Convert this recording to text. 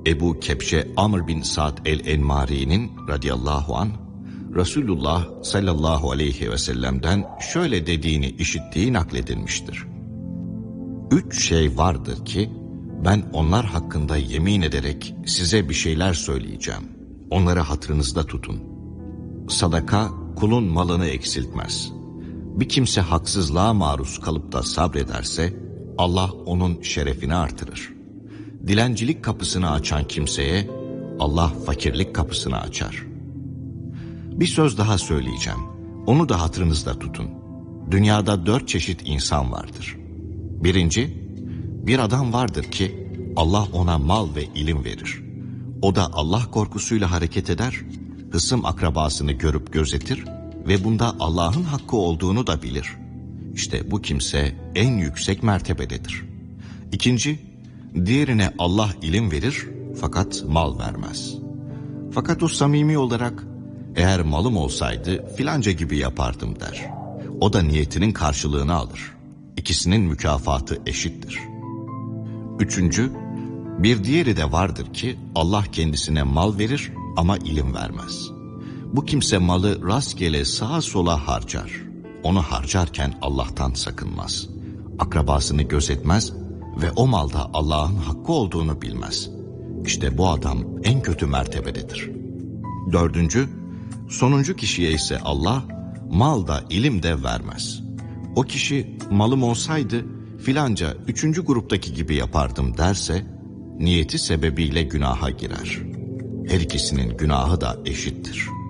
Ebu Kebşe Amr bin Sa'd el-Enmari'nin radıyallahu anh, Resulullah sallallahu aleyhi ve sellem'den şöyle dediğini işittiği nakledilmiştir. 3 şey vardır ki ben onlar hakkında yemin ederek size bir şeyler söyleyeceğim. Onları hatırınızda tutun. Sadaka kulun malını eksiltmez. Bir kimse haksızlığa maruz kalıp da sabrederse Allah onun şerefini artırır. Dilencilik kapısını açan kimseye Allah fakirlik kapısını açar. Bir söz daha söyleyeceğim. Onu da hatırınızda tutun. Dünyada 4 çeşit insan vardır. Birinci, bir adam vardır ki Allah ona mal ve ilim verir. O da Allah korkusuyla hareket eder, hısım akrabasını görüp gözetir ve bunda Allah'ın hakkı olduğunu da bilir. İşte bu kimse en yüksek mertebededir. İkinci, diğerine Allah ilim verir fakat mal vermez. Fakat o samimi olarak eğer malım olsaydı filanca gibi yapardım der. O da niyetinin karşılığını alır. İkisinin mükafatı eşittir. Üçüncü, bir diğeri de vardır ki Allah kendisine mal verir ama ilim vermez. Bu kimse malı rastgele sağa sola harcar. Onu harcarken Allah'tan sakınmaz. Akrabasını gözetmez ve o malda Allah'ın hakkı olduğunu bilmez. İşte bu adam en kötü mertebededir. Dördüncü, sonuncu kişiye ise Allah mal da ilim de vermez. O kişi malım olsaydı filanca 3. gruptaki gibi yapardım derse niyeti sebebiyle günaha girer. Her ikisinin günahı da eşittir.